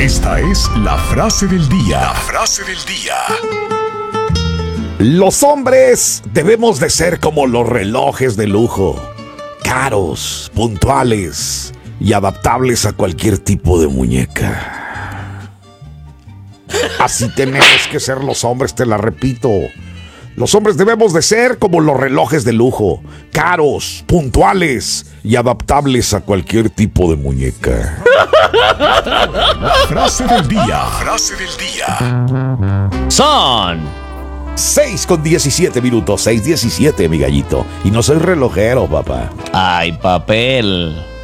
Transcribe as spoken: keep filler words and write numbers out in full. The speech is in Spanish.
Esta es la frase del día. La frase del día. Los hombres debemos de ser como los relojes de lujo, caros, puntuales y adaptables a cualquier tipo de muñeca. Así tenemos que ser los hombres, te la repito. Los hombres debemos de ser como los relojes de lujo, caros, puntuales y adaptables a cualquier tipo de muñeca. Frase del día. Frase del día. Son seis con diecisiete minutos, seis diecisiete, mi gallito. Y no soy relojero, papá. Ay, papel.